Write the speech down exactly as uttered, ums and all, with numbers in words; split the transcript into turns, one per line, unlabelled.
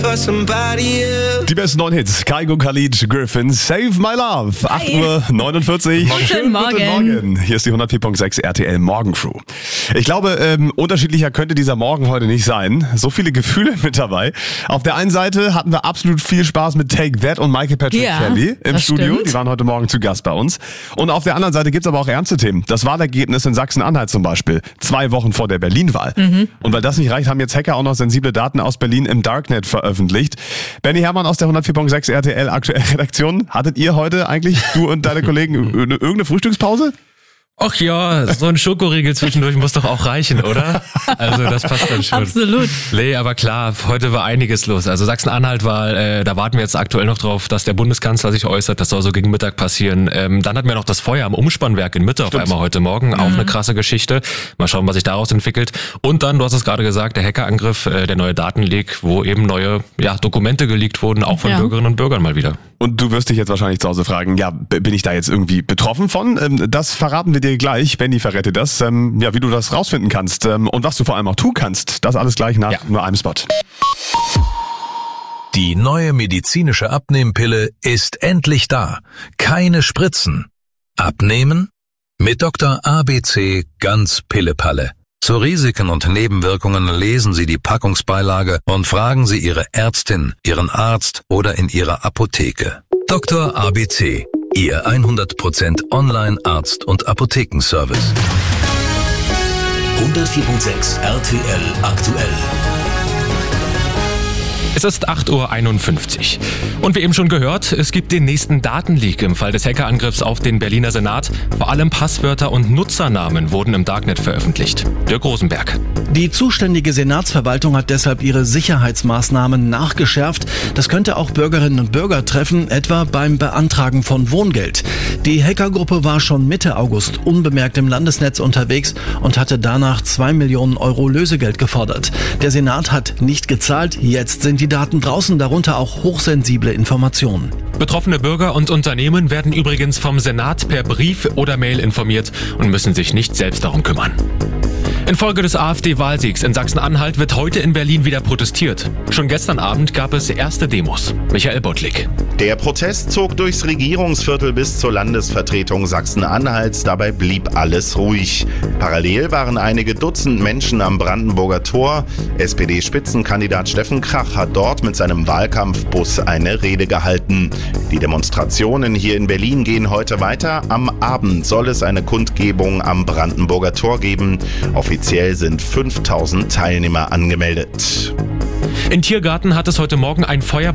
Die besten neuen Hits, Kygo, Khalid, Griffin, Save My Love, acht Uhr neunundvierzig.
Guten
Schönen
Morgen.
Guten Morgen. Hier ist die hundertvier Komma sechs R T L Morgenfrew. Ich glaube, ähm, unterschiedlicher könnte dieser Morgen heute nicht sein. So viele Gefühle mit dabei. Auf der einen Seite hatten wir absolut viel Spaß mit Take That und Michael Patrick
Ja,
Kelly im
das
Studio.
stimmt.
Die waren heute Morgen zu Gast bei uns. Und auf der anderen Seite gibt's aber auch ernste Themen. Das Wahlergebnis in Sachsen-Anhalt zum Beispiel. Zwei Wochen vor der Berlin-Wahl.
Mhm.
Und weil das nicht reicht, haben jetzt Hacker auch noch sensible Daten aus Berlin im Darknet veröffentlicht. Benny Herrmann aus der hundertvier Komma sechs R T L aktuell Redaktion. Hattet ihr heute eigentlich, du und deine Kollegen, ir- irgendeine Frühstückspause?
Ach ja, so ein Schokoriegel zwischendurch muss doch auch reichen, oder? Also das passt dann schon.
Absolut.
Nee, aber klar, heute war einiges los. Also Sachsen-Anhalt-Wahl, äh, da warten wir jetzt aktuell noch drauf, dass der Bundeskanzler sich äußert. Das soll so gegen Mittag passieren. Ähm, dann hatten wir noch das Feuer am Umspannwerk in Mitte auf einmal heute Morgen. Auch eine krasse Geschichte. Mal schauen, was sich daraus entwickelt. Und dann, du hast es gerade gesagt, der Hackerangriff, äh, der neue Datenleak, wo eben neue ja, Dokumente geleakt wurden, auch von
Ja.
Bürgerinnen und Bürgern mal wieder.
Und du wirst dich jetzt wahrscheinlich zu Hause fragen, ja, b- bin ich da jetzt irgendwie betroffen von? Ähm, Das verraten wir dir gleich. Benny verrät dir das, ähm, ja, wie du das rausfinden kannst ähm, und was du vor allem auch tun kannst. Das alles gleich nach
Ja.
nur einem Spot.
Die neue medizinische Abnehmpille ist endlich da. Keine Spritzen. Abnehmen? Mit Doktor A B C ganz Pillepalle. Zu Risiken und Nebenwirkungen lesen Sie die Packungsbeilage und fragen Sie Ihre Ärztin, Ihren Arzt oder in Ihrer Apotheke. Doktor A B C, Ihr hundert Prozent Online-Arzt- und Apothekenservice.
hundertvier Komma sechs R T L aktuell.
Es ist acht Uhr einundfünfzig. Und wie eben schon gehört, es gibt den nächsten Datenleak im Fall des Hackerangriffs auf den Berliner Senat. Vor allem Passwörter und Nutzernamen wurden im Darknet veröffentlicht. Dirk Rosenberg.
Die zuständige Senatsverwaltung hat deshalb ihre Sicherheitsmaßnahmen nachgeschärft. Das könnte auch Bürgerinnen und Bürger treffen, etwa beim Beantragen von Wohngeld. Die Hackergruppe war schon Mitte August unbemerkt im Landesnetz unterwegs und hatte danach zwei Millionen Euro Lösegeld gefordert. Der Senat hat nicht gezahlt, jetzt sind die Daten draußen, darunter auch hochsensible Informationen.
Betroffene Bürger und Unternehmen werden übrigens vom Senat per Brief oder Mail informiert und müssen sich nicht selbst darum kümmern. Infolge des AfD-Wahlsiegs in Sachsen-Anhalt wird heute in Berlin wieder protestiert. Schon gestern Abend gab es erste Demos. Michael Bottlik.
Der Protest zog durchs Regierungsviertel bis zur Landesvertretung Sachsen-Anhalts. Dabei blieb alles ruhig. Parallel waren einige Dutzend Menschen am Brandenburger Tor. S P D-Spitzenkandidat Steffen Krach hat dort mit seinem Wahlkampfbus eine Rede gehalten. Die Demonstrationen hier in Berlin gehen heute weiter. Am Abend soll es eine Kundgebung am Brandenburger Tor geben. Offiziell sind fünftausend Teilnehmer angemeldet.
In Tiergarten hat es heute Morgen ein Feuer